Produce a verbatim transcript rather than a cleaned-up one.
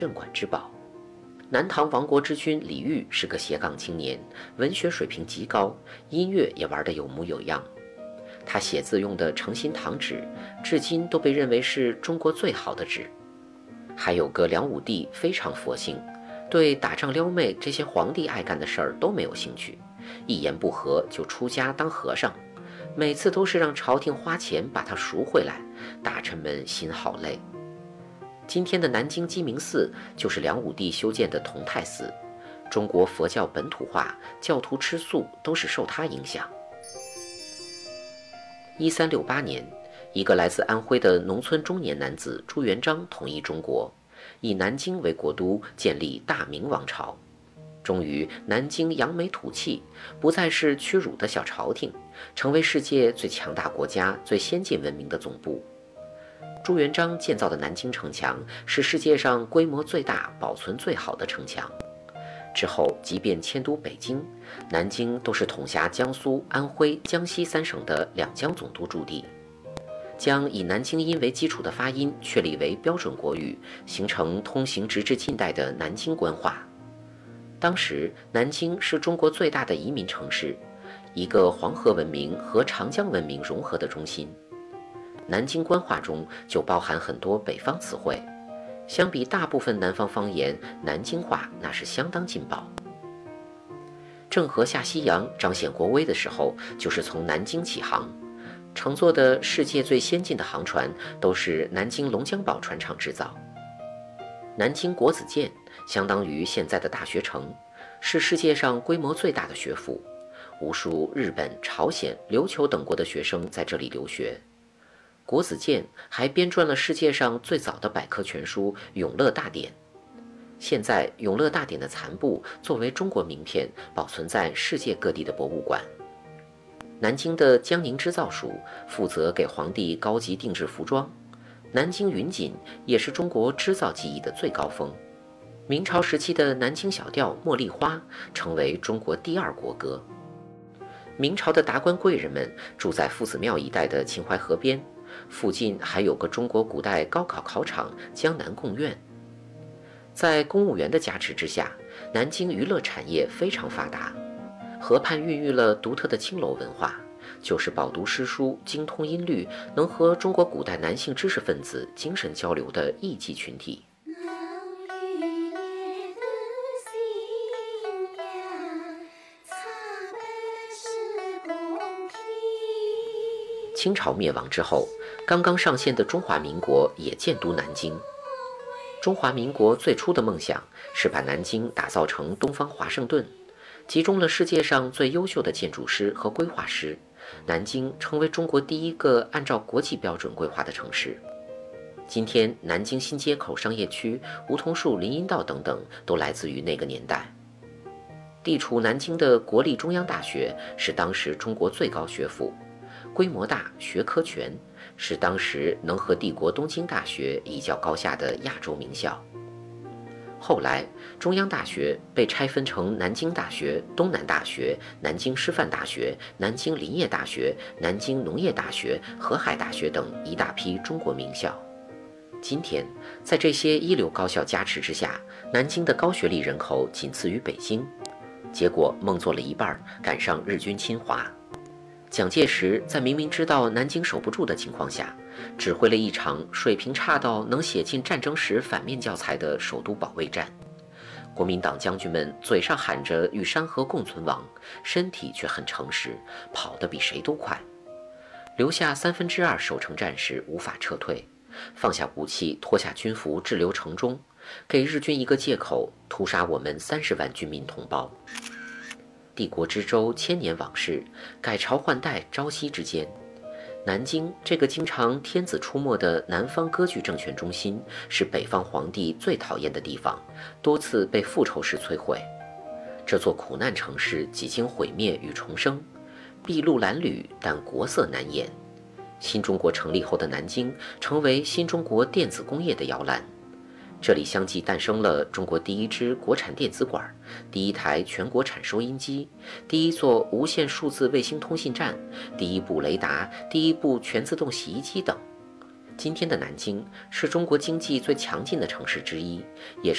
镇馆之宝。南唐亡国之君李煜是个斜杠青年，文学水平极高，音乐也玩得有模有样。他写字用的诚心唐纸，至今都被认为是中国最好的纸。还有个梁武帝非常佛性，对打仗撩妹这些皇帝爱干的事儿都没有兴趣，一言不合就出家当和尚，每次都是让朝廷花钱把他赎回来，大臣们心好累。今天的南京鸡鸣寺就是梁武帝修建的同泰寺，中国佛教本土化，教徒吃素都是受他影响。一三六八年，一个来自安徽的农村中年男子朱元璋统一中国，以南京为国都，建立大明王朝。终于，南京扬眉吐气，不再是屈辱的小朝廷，成为世界最强大国家、最先进文明的总部。朱元璋建造的南京城墙是世界上规模最大、保存最好的城墙。之后，即便迁都北京，南京都是统辖江苏、安徽、江西三省的两江总督驻地，将以南京音为基础的发音确立为标准国语，形成通行直至近代的南京官话。当时，南京是中国最大的移民城市，一个黄河文明和长江文明融合的中心。南京官话中就包含很多北方词汇，相比大部分南方方言，南京话那是相当劲爆。郑和下西洋彰显国威的时候，就是从南京起航，乘坐的世界最先进的航船都是南京龙江堡船厂制造。南京国子监相当于现在的大学城，是世界上规模最大的学府，无数日本、朝鲜、琉球等国的学生在这里留学。国子监还编撰了世界上最早的百科全书《永乐大典》，现在《永乐大典》的残部作为中国名片保存在世界各地的博物馆。南京的江宁织造署负责给皇帝高级定制服装，南京云锦也是中国织造技艺的最高峰。明朝时期的南京小调《茉莉花》成为中国第二国歌。明朝的达官贵人们住在夫子庙一带的秦淮河边，附近还有个中国古代高考考场江南贡院。在公务员的加持之下，南京娱乐产业非常发达，河畔孕育了独特的青楼文化，就是饱读诗书、精通音律，能和中国古代男性知识分子精神交流的艺伎群体。清朝灭亡之后，刚刚上线的中华民国也建都南京。中华民国最初的梦想是把南京打造成东方华盛顿，集中了世界上最优秀的建筑师和规划师，南京成为中国第一个按照国际标准规划的城市。今天，南京新街口商业区、梧桐树林荫道等等都来自于那个年代。地处南京的国立中央大学是当时中国最高学府，规模大，学科全，是当时能和帝国东京大学一较高下的亚洲名校。后来，中央大学被拆分成南京大学、东南大学、南京师范大学、南京林业大学、南京农业大学、河海大学等一大批中国名校。今天，在这些一流高校加持之下，南京的高学历人口仅次于北京。结果梦做了一半，赶上日军侵华。蒋介石在明明知道南京守不住的情况下，指挥了一场水平差到能写进战争史反面教材的首都保卫战。国民党将军们嘴上喊着与山河共存亡，身体却很诚实，跑得比谁都快。留下三分之二守城战士无法撤退，放下武器，脱下军服滞留城中，给日军一个借口，屠杀我们三十万军民同胞。帝国之舟，千年往事，改朝换代，朝夕之间。南京这个经常天子出没的南方割据政权中心，是北方皇帝最讨厌的地方，多次被复仇式摧毁。这座苦难城市几经毁灭与重生，筚路蓝缕，但国色难掩。新中国成立后的南京，成为新中国电子工业的摇篮。这里相继诞生了中国第一支国产电子管、第一台全国产收音机、第一座无线数字卫星通信站、第一部雷达、第一部全自动洗衣机等。今天的南京是中国经济最强劲的城市之一，也是